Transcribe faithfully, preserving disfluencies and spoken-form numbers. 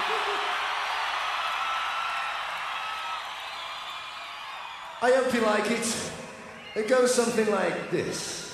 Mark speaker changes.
Speaker 1: I hope you like it. It goes something like this.